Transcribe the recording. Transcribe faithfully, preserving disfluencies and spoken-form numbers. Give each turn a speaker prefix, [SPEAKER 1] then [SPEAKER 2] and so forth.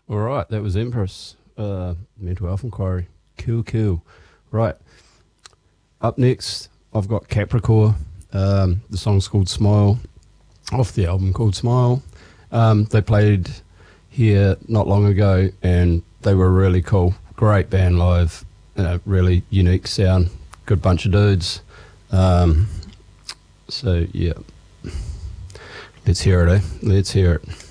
[SPEAKER 1] All right, that was Empress, uh, Mental Health Inquiry. Cool, cool. Right, up next, I've got Capricorn. Um, the song's called Smile, off the album called Smile. Um, they played here not long ago, and they were really cool. Great band live, uh, really unique sound, good bunch of dudes. Um, so, yeah, let's hear it, eh? Let's hear it.